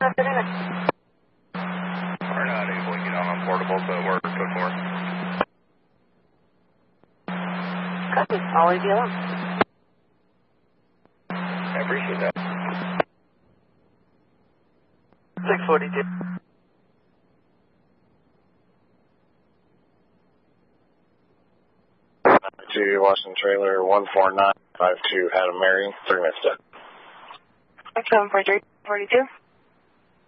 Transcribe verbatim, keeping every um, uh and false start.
We're not able to get on on portable, so we're code four. Copy. I'll leave you alone. I appreciate that. six forty-two. To Washington Trailer one four nine five two, Adam Mary, three minutes dead. seven four three forty-two.